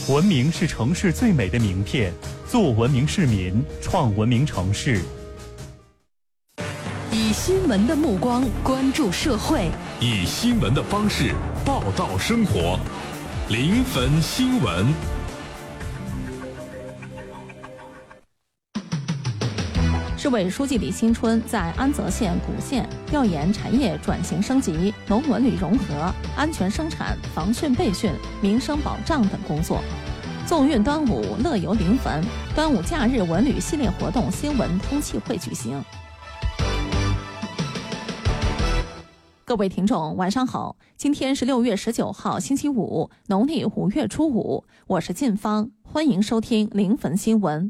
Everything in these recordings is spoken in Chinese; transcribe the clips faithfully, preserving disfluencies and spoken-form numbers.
文明是城市最美的名片，做文明市民，创文明城市。 以新闻的目光关注社会， 以新闻的方式报道生活。临汾新闻。 市委书记李新春在安泽县古县调研产业转型升级、农文旅融合、安全生产、防汛备汛、民生保障等工作。纵韵端午，乐游临汾，端午假日文旅系列活动新闻通气会举行。各位听众，晚上好！今天是六月十九号，星期五，农历五月初五，我是晋芳，欢迎收听临汾新闻。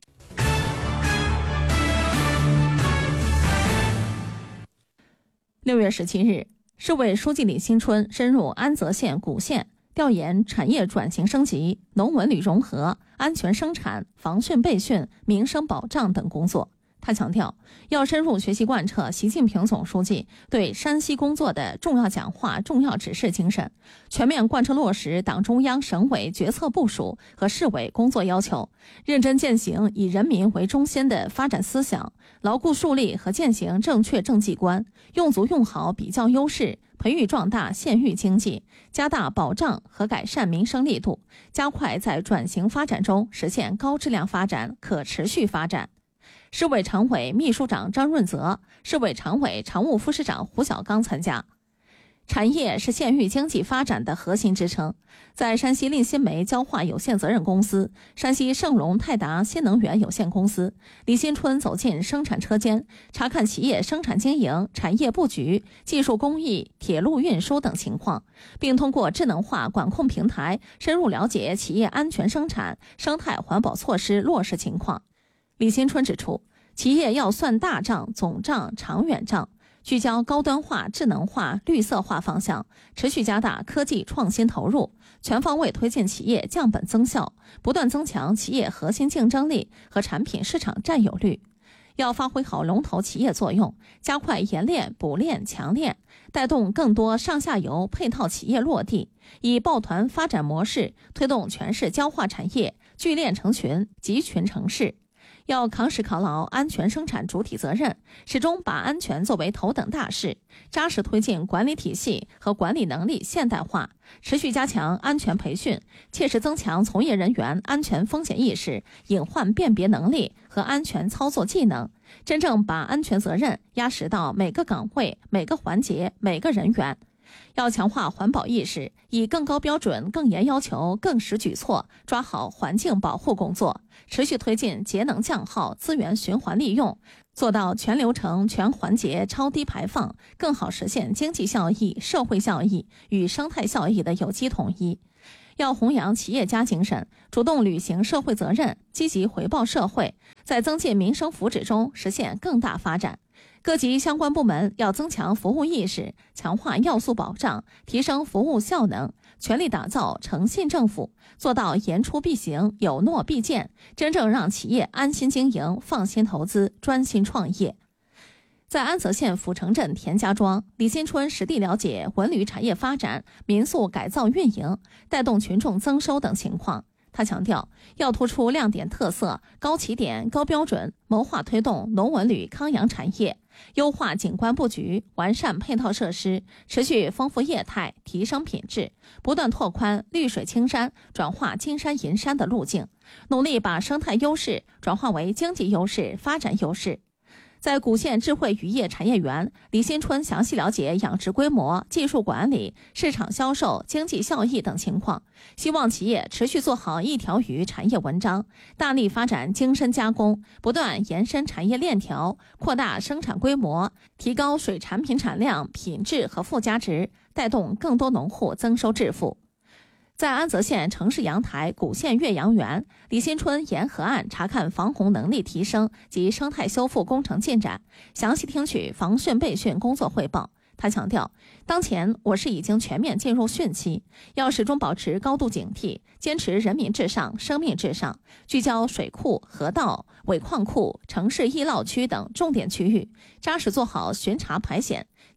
六月十七日，市委书记李新春深入安泽县古县，调研产业转型升级、农文旅融合、安全生产、防汛备汛、民生保障等工作。他强调，要深入学习贯彻习近平总书记对山西工作的重要讲话、重要指示精神，全面贯彻落实党中央、省委决策部署和市委工作要求，认真践行以人民为中心的发展思想，牢固树立和践行正确政绩观，用足用好比较优势，培育壮大县域经济，加大保障和改善民生力度，加快在转型发展中实现高质量发展、可持续发展。市委常委秘书长张润泽、市委常委常务副市长胡小刚参加。产业是县域经济发展的核心支撑。在山西令新煤焦化有限责任公司、山西盛隆泰达新能源有限公司，李新春走进生产车间，查看企业生产经营、产业布局、技术工艺、铁路运输等情况，并通过智能化管控平台深入了解企业安全生产、生态环保措施落实情况。李新春指出，企业要算大账、总账、长远账，聚焦高端化、智能化、绿色化方向，持续加大科技创新投入，全方位推进企业降本增效，不断增强企业核心竞争力和产品市场占有率。要发挥好龙头企业作用，加快研炼、补炼、强炼，带动更多上下游配套企业落地，以抱团发展模式推动全市焦化产业聚炼成群、集群成市。要扛实扛牢安全生产主体责任，始终把安全作为头等大事，扎实推进管理体系和管理能力现代化，持续加强安全培训，切实增强从业人员安全风险意识、隐患辨别能力和安全操作技能，真正把安全责任压实到每个岗位、每个环节、每个人员。要强化环保意识，以更高标准、更严要求、更实举措抓好环境保护工作，持续推进节能降耗、资源循环利用，做到全流程、全环节超低排放，更好实现经济效益、社会效益与生态效益的有机统一。要弘扬企业家精神，主动履行社会责任，积极回报社会，在增进民生福祉中实现更大发展。各级相关部门要增强服务意识，强化要素保障，提升服务效能，全力打造诚信政府，做到言出必行、有诺必见，真正让企业安心经营、放心投资、专心创业。在安泽县阜成镇田家庄，李新春实地了解文旅产业发展、民宿改造运营、带动群众增收等情况。他强调，要突出亮点特色、高起点、高标准，谋划推动农文旅康养产业，优化景观布局，完善配套设施，持续丰富业态，提升品质，不断拓宽绿水青山转化金山银山的路径，努力把生态优势转化为经济优势、发展优势。在古县智慧渔业产业园，李新春详细了解养殖规模、技术管理、市场销售、经济效益等情况，希望企业持续做好一条鱼产业文章，大力发展精深加工，不断延伸产业链条，扩大生产规模，提高水产品产量、品质和附加值，带动更多农户增收致富。在安泽县城市阳台古县岳阳园，李新春沿河岸查看防洪能力提升及生态修复工程进展，详细听取防汛备汛工作汇报。他强调，当前我市已经全面进入汛期，要始终保持高度警惕，坚持人民至上、生命至上，聚焦水库、河道、尾矿库、城市易涝区等重点区域，扎实做好巡查排险，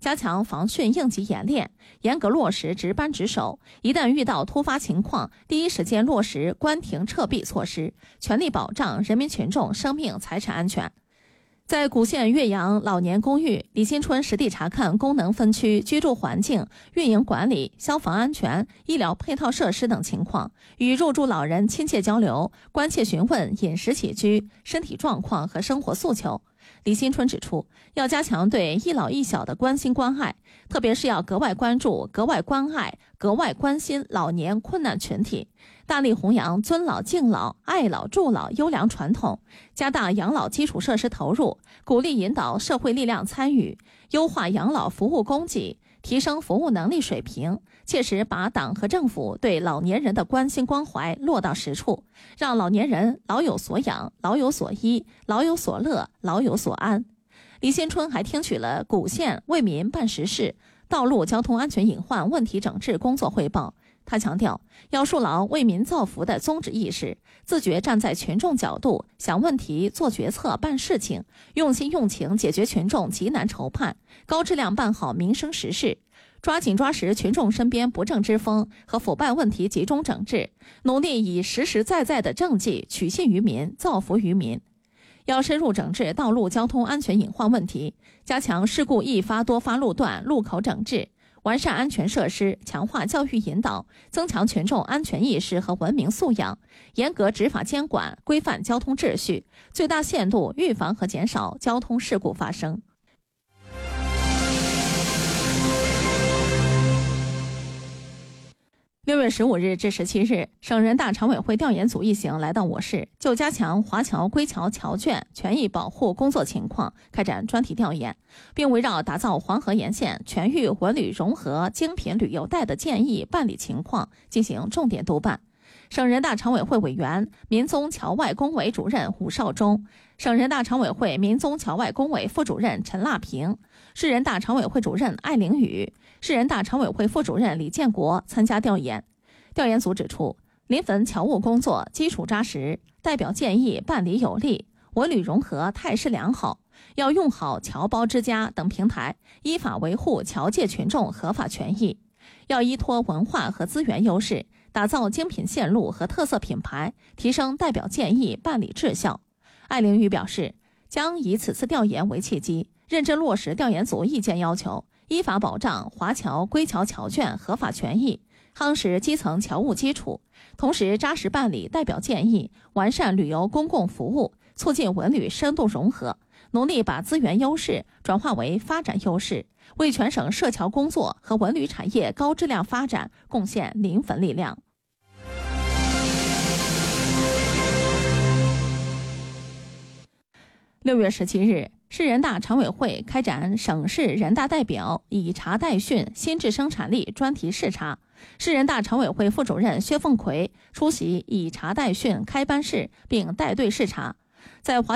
加强防汛应急演练，严格落实值班值守，一旦遇到突发情况，第一时间落实关停撤避措施，全力保障人民群众生命财产安全。在古县岳阳老年公寓，李新春实地查看功能分区居住环境、运营管理、消防安全、医疗配套设施等情况，与入住老人亲切交流，关切询问饮食起居、身体状况和生活诉求。李新春指出，要加强对一老一小的关心关爱，特别是要格外关注、格外关爱、格外关心老年困难群体，大力弘扬尊老敬老、爱老助老优良传统，加大养老基础设施投入，鼓励引导社会力量参与，优化养老服务供给，提升服务能力水平，切实把党和政府对老年人的关心关怀落到实处，让老年人老有所养、老有所依、老有所乐、老有所安。李新春还听取了古县为民办实事道路交通安全隐患问题整治工作汇报。他强调，要树牢为民造福的宗旨意识，自觉站在群众角度想问题、做决策、办事情，用心用情解决群众急难愁盼，高质量办好民生实事，抓紧抓实群众身边不正之风和腐败问题集中整治，努力以实实在在的政绩取信于民、造福于民。要深入整治道路交通安全隐患问题，加强事故易发多发路段路口整治，完善安全设施，强化教育引导，增强群众安全意识和文明素养，严格执法监管，规范交通秩序，最大限度预防和减少交通事故发生。六月十五日至十七日，省人大常委会调研组一行来到我市，就加强华侨归侨侨眷权益保护工作情况开展专题调研，并围绕打造黄河沿线全域文旅融合精品旅游带的建议办理情况进行重点督办。省人大常委会委员、民宗侨外工委主任武绍忠，省人大常委会民宗侨外工委副主任陈腊平，市人大常委会主任艾凌宇，市人大常委会副主任李建国参加调研。调研组指出，临汾侨务工作基础扎实，代表建议办理有力，文旅融合态势良好，要用好侨胞之家等平台，依法维护侨界群众合法权益，要依托文化和资源优势，打造精品线路和特色品牌，提升代表建议办理质效。艾凌宇表示，将以此次调研为契机，认真落实调研组意见要求，依法保障华侨归侨侨眷合法权益，夯实基层侨务基础，同时扎实办理代表建议，完善旅游公共服务，促进文旅深度融合，努力把资源优势转化为发展优势，为全省涉侨工作和文旅产业高质量发展贡献临汾力量。六月十七日，市人大常委会开展省市人大代表以查代训新质生产力专题视察，市人大常委会副主任薛凤奎出席以查代训开班式并带队视察。在华